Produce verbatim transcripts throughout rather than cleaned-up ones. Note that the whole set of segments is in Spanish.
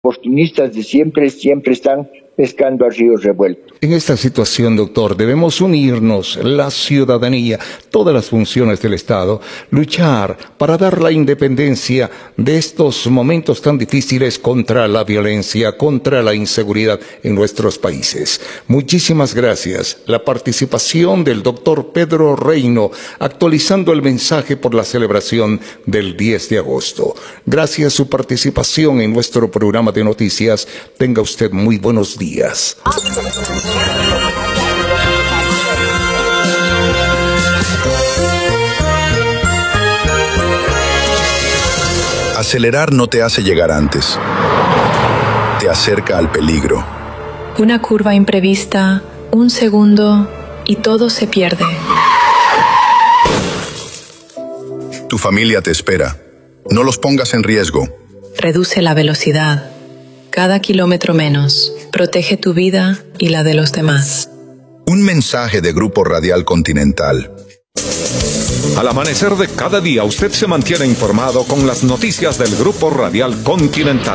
oportunistas de siempre, siempre están pescando a río revuelto. En esta situación, doctor, debemos unirnos, la ciudadanía, todas las funciones del Estado, luchar para dar la independencia de estos momentos tan difíciles contra la violencia, contra la inseguridad en nuestros países. Muchísimas gracias. La participación del doctor Pedro Reino, actualizando el mensaje por la celebración del diez de agosto. Gracias a su participación en nuestro programa de noticias. Tenga usted muy buenos días. Acelerar no te hace llegar antes. Te acerca al peligro. Una curva imprevista, un segundo y todo se pierde. Tu familia te espera. No los pongas en riesgo. Reduce la velocidad. Cada kilómetro menos. Protege tu vida y la de los demás. Un mensaje de Grupo Radial Continental. Al amanecer de cada día, usted se mantiene informado con las noticias del Grupo Radial Continental.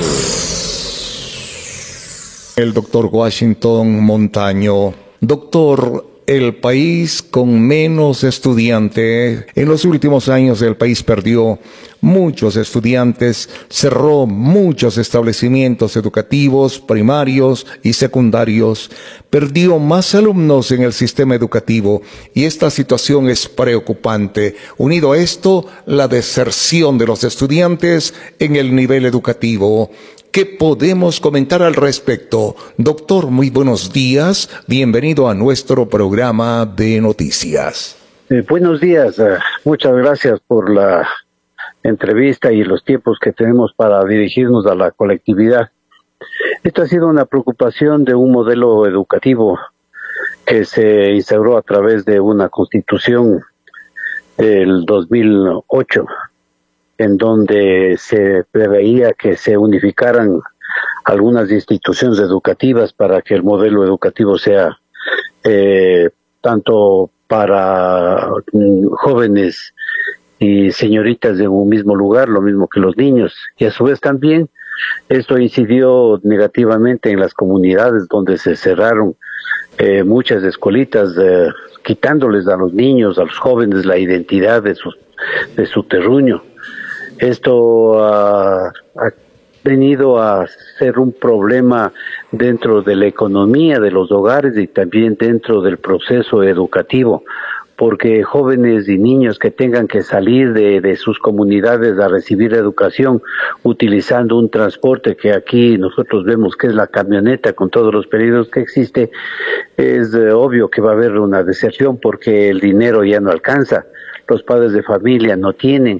El doctor Washington Montaño. Doctor, el país con menos estudiantes. En los últimos años el país perdió muchos estudiantes, cerró muchos establecimientos educativos, primarios y secundarios, perdió más alumnos en el sistema educativo y esta situación es preocupante. Unido a esto, la deserción de los estudiantes en el nivel educativo. ¿Qué podemos comentar al respecto? Doctor, muy buenos días. Bienvenido a nuestro programa de noticias. Eh, buenos días. Uh, muchas gracias por la entrevista y los tiempos que tenemos para dirigirnos a la colectividad. Esta ha sido una preocupación de un modelo educativo que se instauró a través de una constitución del dos mil ocho. En donde se preveía que se unificaran algunas instituciones educativas para que el modelo educativo sea eh, tanto para mm, jóvenes y señoritas de un mismo lugar, lo mismo que los niños. Y a su vez también esto incidió negativamente en las comunidades donde se cerraron eh, muchas escuelitas, eh, quitándoles a los niños, a los jóvenes la identidad de su, de su terruño. Esto uh, ha venido a ser un problema dentro de la economía de los hogares y también dentro del proceso educativo, porque jóvenes y niños que tengan que salir de, de sus comunidades a recibir educación utilizando un transporte que aquí nosotros vemos que es la camioneta con todos los peligros que existe, es eh, obvio que va a haber una deserción porque el dinero ya no alcanza, los padres de familia no tienen.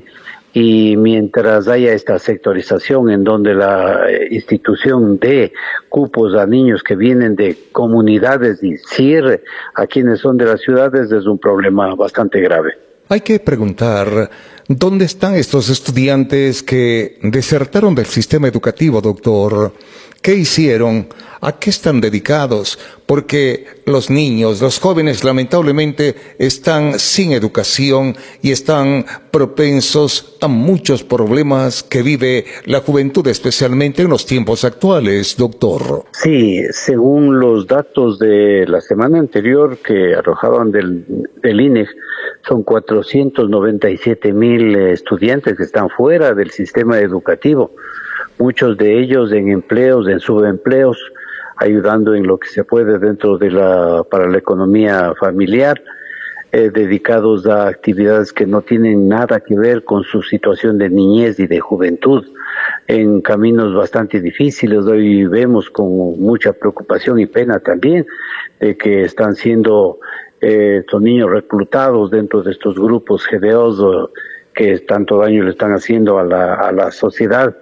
Y mientras haya esta sectorización en donde la institución dé cupos a niños que vienen de comunidades y cierre a quienes son de las ciudades, es un problema bastante grave. Hay que preguntar, ¿dónde están estos estudiantes que desertaron del sistema educativo, doctor? ¿Qué hicieron? ¿A qué están dedicados? Porque los niños, los jóvenes, lamentablemente, están sin educación y están propensos a muchos problemas que vive la juventud, especialmente en los tiempos actuales, doctor. Sí, según los datos de la semana anterior que arrojaban del, del I N E G, son cuatrocientos noventa y siete mil estudiantes que están fuera del sistema educativo. Muchos de ellos en empleos, en subempleos, ayudando en lo que se puede dentro de la, para la economía familiar, eh, dedicados a actividades que no tienen nada que ver con su situación de niñez y de juventud, en caminos bastante difíciles. Hoy vemos con mucha preocupación y pena también de que están siendo eh, estos niños reclutados dentro de estos grupos G D Os que tanto daño le están haciendo a la, a la sociedad.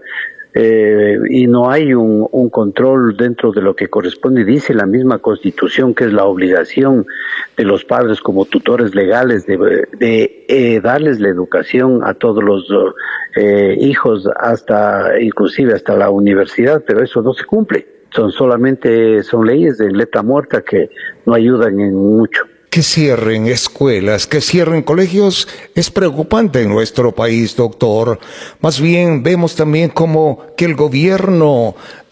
Eh, y no hay un, un control dentro de lo que corresponde, dice la misma Constitución, que es la obligación de los padres como tutores legales de, de eh, darles la educación a todos los eh, hijos, hasta inclusive hasta la universidad, pero eso no se cumple. Son solamente, son leyes de letra muerta que no ayudan en mucho. Que cierren escuelas, que cierren colegios, es preocupante en nuestro país, doctor. Más bien vemos también como que el gobierno